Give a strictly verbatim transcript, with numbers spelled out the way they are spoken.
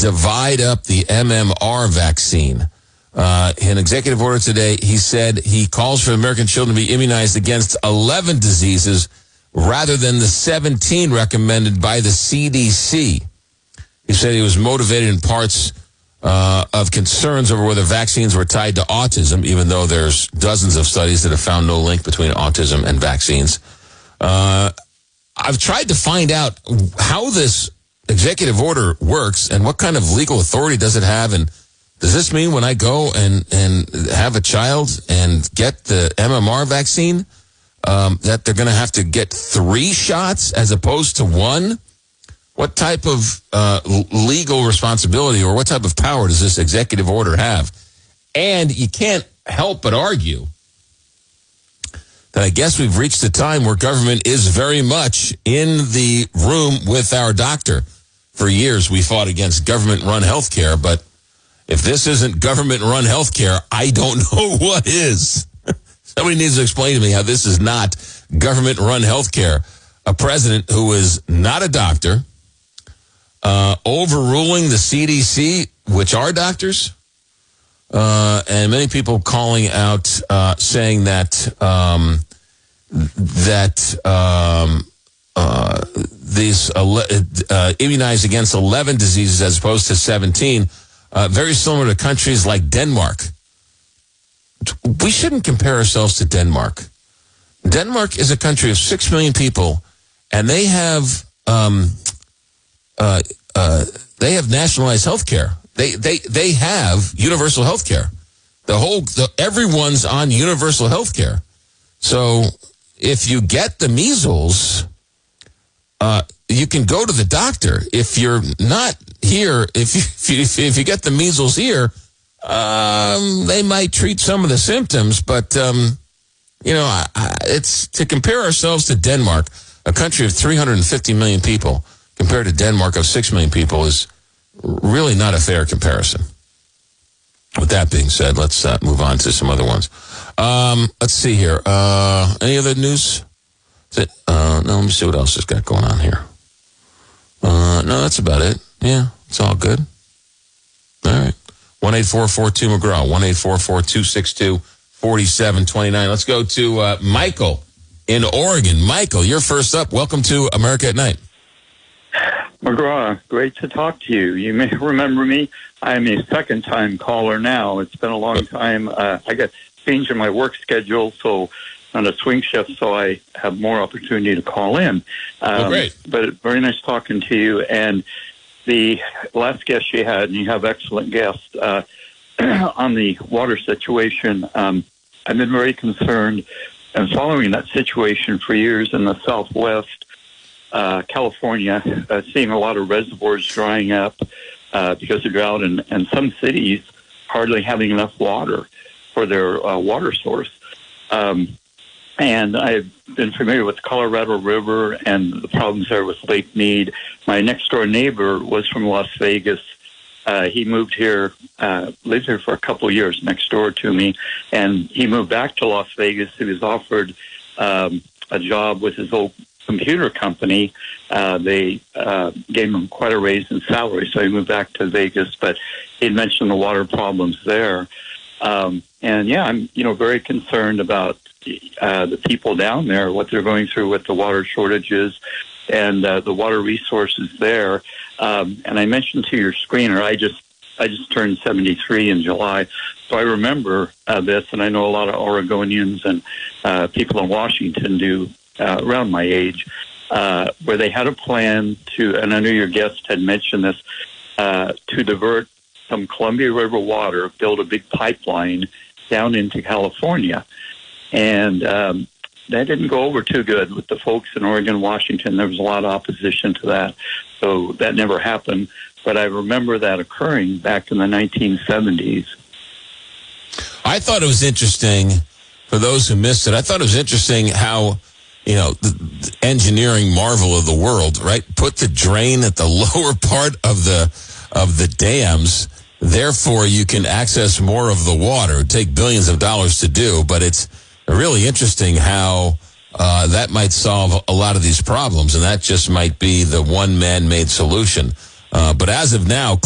divide up the M M R vaccine. Uh, in an executive order today, he said he calls for American children to be immunized against eleven diseases rather than the seventeen recommended by the C D C. He said he was motivated in parts uh, of concerns over whether vaccines were tied to autism, even though there's dozens of studies that have found no link between autism and vaccines. Uh, I've tried to find out how this executive order works and what kind of legal authority does it have, and does this mean when I go and, and have a child and get the M M R vaccine, um, that they're going to have to get three shots as opposed to one? What type of uh, legal responsibility or what type of power does this executive order have? And you can't help but argue that I guess we've reached a time where government is very much in the room with our doctor. For years, we fought against government-run health care, but if this isn't government-run health care, I don't know what is. Somebody needs to explain to me how this is not government-run health care. A president who is not a doctor, uh, overruling the C D C, which are doctors, uh, and many people calling out, uh, saying that um, that um, uh, these uh, immunized against eleven diseases as opposed to seventeen. Uh, very similar to countries like Denmark. We shouldn't compare ourselves to Denmark. Denmark is a country of six million people, and they have um, uh, uh, they have nationalized health care. They they they have universal health care. The whole the, everyone's on universal health care. So if you get the measles, uh, you can go to the doctor. If you're not here, if you, if you, if you get the measles here, um, they might treat some of the symptoms, but, um, you know, I, I, it's to compare ourselves to Denmark, a country of three hundred fifty million people, compared to Denmark of six million people, is really not a fair comparison. With that being said, let's uh, move on to some other ones. Um, let's see here. Uh, any other news? Is it, uh, no, let me see what else has got going on here. Uh, no, that's about it. Yeah, it's all good. All right. one eight four four two McGraw, one eight four four two six two four seven two nine. Let's go to uh, Michael in Oregon. Michael, you're first up. Welcome to America at Night. McGraw, great to talk to you. You may remember me. I'm a second-time caller now. It's been a long time. Uh, I got changed in my work schedule, so on a swing shift, so I have more opportunity to call in. Um, oh, great. But very nice talking to you. And the last guest you had, and you have excellent guests, uh, on the water situation, um, I've been very concerned and following that situation for years in the Southwest, uh, California, uh, seeing a lot of reservoirs drying up uh, because of drought, and, and some cities hardly having enough water for their uh, water source. Um, And I've been familiar with the Colorado River and the problems there with Lake Mead. My next-door neighbor was from Las Vegas. Uh, he moved here, uh, lived here for a couple of years next door to me, and he moved back to Las Vegas. He was offered um, a job with his old computer company. Uh, they uh, gave him quite a raise in salary, so he moved back to Vegas, but he mentioned the water problems there. Um, and, yeah, I'm, you know, very concerned about Uh, the people down there, what they're going through with the water shortages and uh, the water resources there. Um, and I mentioned to your screener, I just I just turned seventy-three in July, so I remember uh, this, and I know a lot of Oregonians and uh, people in Washington do uh, around my age, uh, where they had a plan to, and I know your guest had mentioned this, uh, to divert some Columbia River water, build a big pipeline down into California. And um, that didn't go over too good with the folks in Oregon, Washington. There was a lot of opposition to that, so that never happened. But I remember that occurring back in the nineteen seventies. I thought it was interesting, for those who missed it, I thought it was interesting how, you know, the, the engineering marvel of the world, right? Put the drain at the lower part of the of the dams. Therefore, you can access more of the water. It'd take billions of dollars to do, but it's really interesting how uh, that might solve a lot of these problems, and that just might be the one man-made solution. Uh, but as of now,